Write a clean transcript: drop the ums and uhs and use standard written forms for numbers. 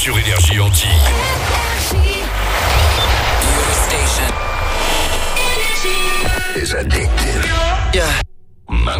sur Énergie Antilles. Your station is addictive. Yeah.